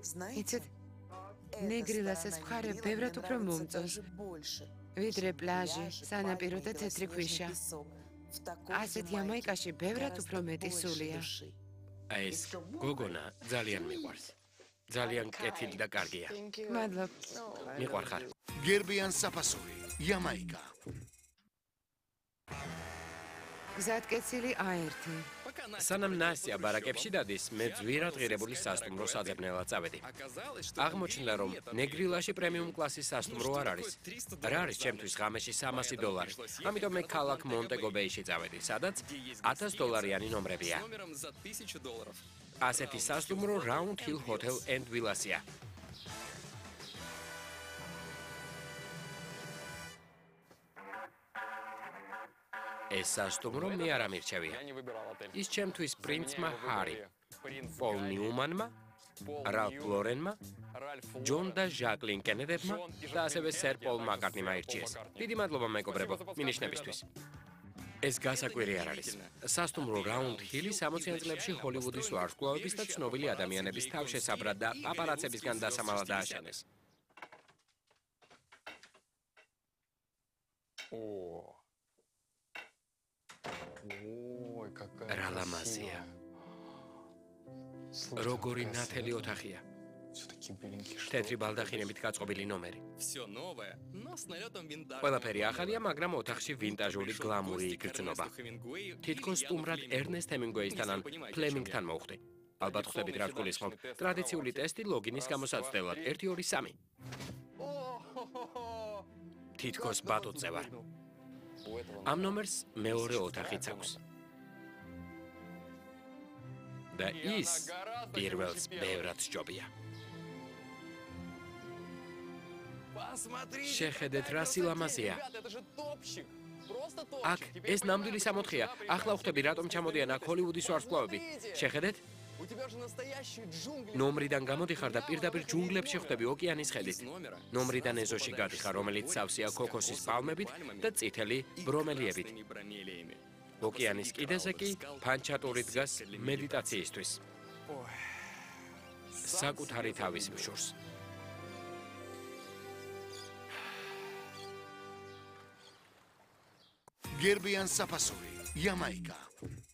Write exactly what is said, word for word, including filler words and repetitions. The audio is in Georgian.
იცით, ნეგრილასის მხარე ბევრად უფრო მომწონს, ვიდრე პლაჟი, სანაპირო და თეთრი ქვიშა. ასეთ იამაიკაში ბევრად უფრო მეტი სულია. ეს გოგონა ძალიან მიყვარს. ძალიან კეთილი და კარგია. მადლობ. მიყვარხარ. გერბიან საფასური, იამაიკა. გზატკეცილი ა ერთი. სანამ ნასია ბარაკებში დადის, მე ძვირად ღირებული სასტუმრო საძებნელად წავედი. აღმოჩნდა, რომ ნეგრილაში პრემიუმ კლასის სასტუმრო არ არის. რა არის ჩემთვის ღამეში სამასი დოლარი. ამიტომ მე ქალაქ მონტეგო ბეიში წავედი, სადაც ათას დოლარიანი ნომრებია. ასეთი სასტუმრო Round Hill Hotel and Villasია. ეს სასტუმრო მე არ ამირჩევია. ის ჩემთვის პრინცმა ჰარი, პოლ ნიუმანმა, რალფ ლორენმა, ჯონ და ჟაკლინ კენედებმა და ასევე სერ პოლ მაკარტნიმ აირჩიეს. დიდი მადლობა მეგობრებო, მინიშნებისთვის. ეს გასაკვირი არ არის. სასტუმრო Round Hill სამოციან წლებში ჰოლივუდის ვარსკვლავების და ცნობილი ადამიანების თავშესაბრად და პაპარაცებისგან დასამალად ააშენეს. რა ლამაზია. როგორი ნათელი ოთახია. თეთრი ბალდახინებით გაწყობილი ნომერი. ყველაფერი ახალია, მაგრამ ოთახში ვინტაჟური გლამური იგრძნობა. თითქოს სტუმრად ერნესტ ჰემინგუეისთან ან ფლემინგთან მოვხვდი. ალბათ ხვდებით რა გულისხმობ. ტრადიციული ტესტი ლოგინის გამოსაცდელად ერთი ორი სამი. თითქოს ბატონზე ვარ. ამ ნომერს მეორე ოთახიც აქვს. და ის პირველს ბევრად სჯობია. შეხედეთ რა სილამაზეა. აქ ეს ნამდვილი სამოთხეა. ახლა ხვდები რატომ ჩამოდიან აქ ჰოლივუდის ვარსკვლავები. შეხედეთ? ნომრიდან გამოდიხარ და პირდაპირ ჯუნგლებში ხვდები ოკეანის ხედით. ნომრიდან ეზოში გადიხარ, რომელიც სავსეა ქოქოსის პალმებით და წითელი ბრომელიებით. ოკეანის კიდეზე კი ფანჩატური დგას მედიტაციისთვის. საკუთარი თავის მშურს. გერბიან საფასური, იამაიკა.